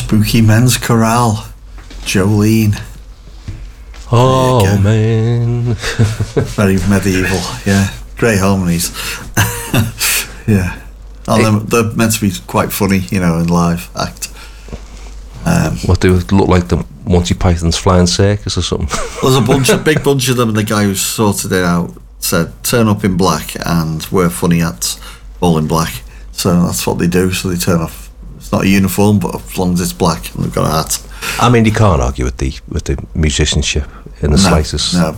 Spooky Men's Chorale, Jolene. Oh man. Very medieval, yeah. Great harmonies. Yeah. And they're meant to be quite funny, you know, in live act. What they would look like the Monty Python's Flying Circus or something. There's a big bunch of them, and the guy who sorted it out said, turn up in black and wear funny hats, all in black. So that's what they do, so they turn off. It's not a uniform, but as long as it's black and they've got a hat. I mean, you can't argue with the musicianship in the slightest. No,